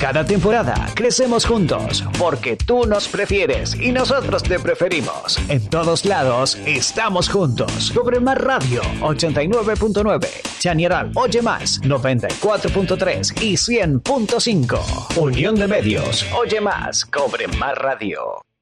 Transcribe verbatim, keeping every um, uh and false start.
Cada temporada crecemos juntos porque tú nos prefieres y nosotros te preferimos. En todos lados estamos juntos. Cobre Más Radio ochenta y nueve punto nueve, Chañaral Oye Más noventa y cuatro punto tres y cien punto cinco. Unión de Medios. Oye Más, Cobre Más Radio.